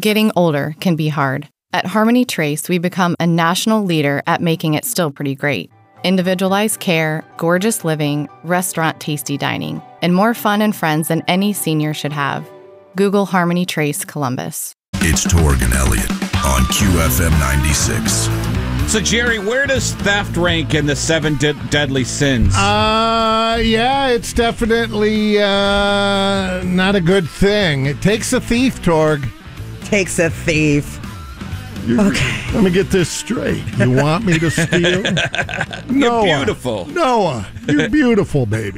Getting older can be hard. At Harmony Trace, we become a national leader at making it still pretty great. Individualized care, gorgeous living, restaurant tasty dining, and more fun and friends than any senior should have. Google Harmony Trace Columbus. It's Torg and Elliott on QFM 96. So, Jerry, where does theft rank in the seven deadly sins? Yeah, it's definitely not a good thing. It takes a thief, Torg. Takes a thief. Okay. Let me get this straight. You want me to steal? You're beautiful. Noah, you're beautiful, baby.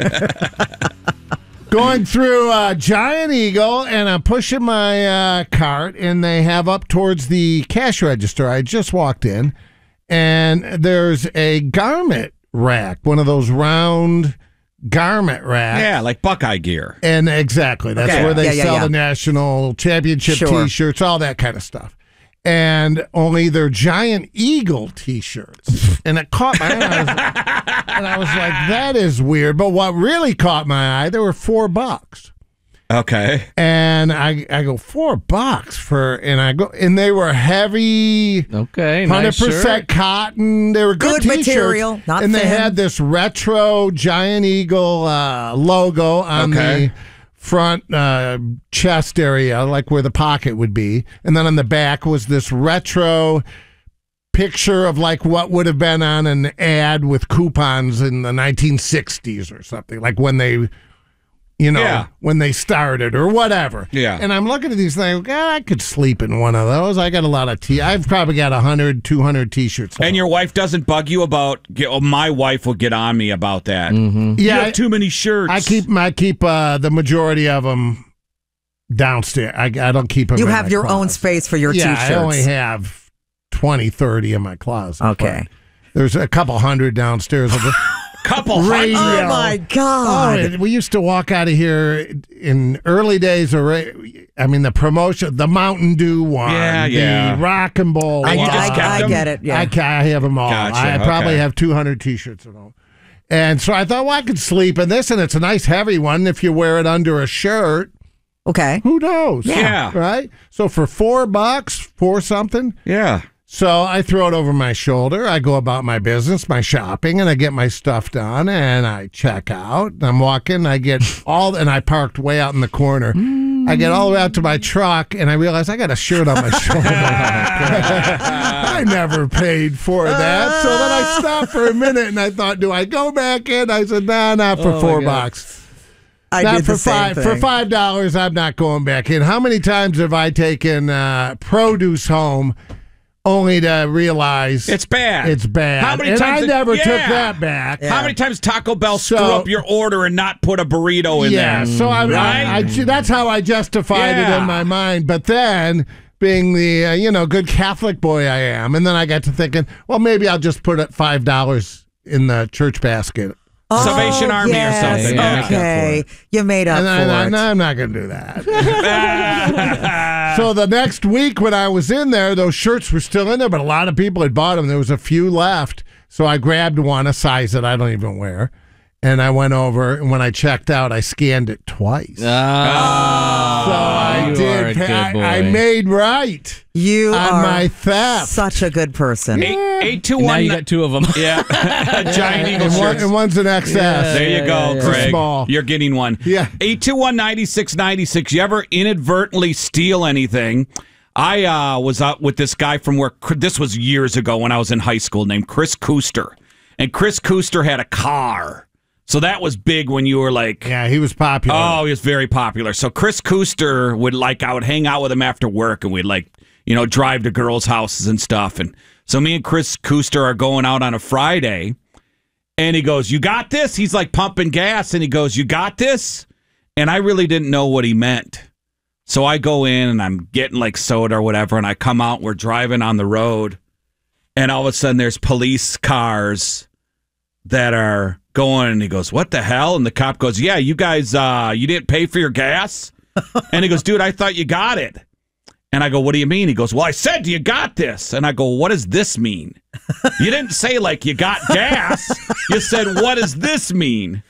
Going through Giant Eagle, and I'm pushing my cart, and they have up towards the cash register. I just walked in, and there's a garment rack, one of those round garment racks. Yeah, like Buckeye gear. And exactly. That's where they sell the national championship T-shirts, all that kind of stuff. And only they're Giant Eagle T-shirts. And it caught my eye. And I was like, that is weird. But what really caught my eye, there were $4. Okay. And I go, $4 for, and they were heavy. Okay. 100% cotton. They were good T-shirts. Material, not and thin. they had this retro Giant Eagle logo on the front chest area, like where the pocket would be. And then on the back was this retro picture of like what would have been on an ad with coupons in the 1960s or something, like when they, when they started or whatever. Yeah. And I'm looking at these things, I could sleep in one of those. I got a lot of I've probably got 100, 200 T-shirts. And your wife doesn't bug you about, my wife will get on me about that. Mm-hmm. Yeah. You have too many shirts. I keep the majority of them downstairs. I don't keep them. You in have my your closet. own space for your T-shirts. I only have 20, 30 in my closet. Okay. There's a couple hundred downstairs. Couple radio. Oh my God! We used to walk out of here in early days. The promotion, the Mountain Dew one, the Rock and Roll one. I get it. Yeah. I have them all. Gotcha, I probably have 200 T-shirts at home. And so I thought, I could sleep in this, and it's a nice heavy one if you wear it under a shirt. Okay. Who knows? Yeah. Right? So for $4, something. Yeah. So I throw it over my shoulder. I go about my business, my shopping, and I get my stuff done, and I check out. I'm walking. I get and I parked way out in the corner. I get all the way out to my truck, and I realize I got a shirt on my shoulder. I never paid for that. So then I stopped for a minute, and I thought, do I go back in? I said, nah, not for $4. I did the same thing. For $5, I'm not going back in. How many times have I taken produce home only to realize it's bad? It's bad. How many and times I never took that back. Yeah. How many times Taco Bell screw up your order and not put a burrito in there? Yeah, so I that's how I justified it in my mind. But then, being the good Catholic boy I am, and then I got to thinking, well, maybe I'll just put $5 in the church basket. Salvation Army or something. Okay. You made up for it. No, I'm not going to do that. So the next week when I was in there, those shirts were still in there, but a lot of people had bought them. There was a few left. So I grabbed one, a size that I don't even wear. And I went over, and when I checked out, I scanned it twice. So I did. I made right. You on my theft. Such a good person. 821. Now you got two of them. Yeah. Giant Eagle shirts. And one's an XS. There you go, Greg. Small. You're getting one. Yeah. 821-9696. You ever inadvertently steal anything? I was out with this guy from work. This was years ago when I was in high school, named Chris Cooster. And Chris Cooster had a car. So that was big when you were like... Yeah, he was popular. Oh, he was very popular. So Chris Cooster would I would hang out with him after work, and we'd drive to girls' houses and stuff. And so me and Chris Cooster are going out on a Friday, and he goes, "You got this?" He's like pumping gas, and he goes, "You got this?" And I really didn't know what he meant. So I go in, and I'm getting like soda or whatever, and I come out, and we're driving on the road, and all of a sudden there's police cars that are going, and he goes, "What the hell?" And the cop goes, "Yeah, you guys, you didn't pay for your gas?" And he goes, "Dude, I thought you got it." And I go, "What do you mean?" He goes, "Well, I said you got this." And I go, "What does this mean?" You didn't say you got gas. You said, "What does this mean?"